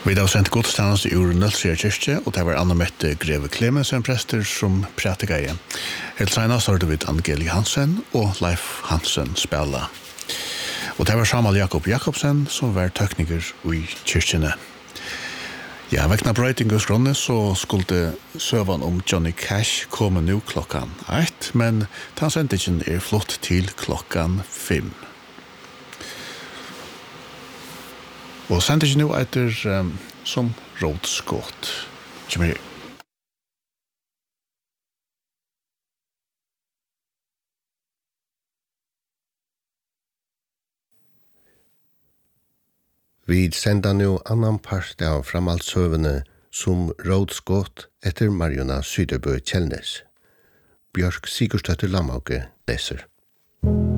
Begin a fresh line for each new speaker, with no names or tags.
Vi har sendt godstjeneste ur Nølsøya kyrkje, og det var Anna Mette Greve Clemensen prester som prætika i. Helt senast hørte vi Angeli Hansen og Leif Hansen spela. Og det var Samuel Jakob Jakobsen som var tekniker i kyrkjene. Ja, vekna brøyting og skronne så skulle søvan om Johnny Cash komme nå 1:00, men tannsendingen flott til 5:00. Og sendingen nå som rådskott. Kommer her.
Vi sender nå annan part av framhaldsøvende som rådskott etter Marjona Syderbø Kjellnes. Bjørk Sigurdsdøtter Lamhauke leser.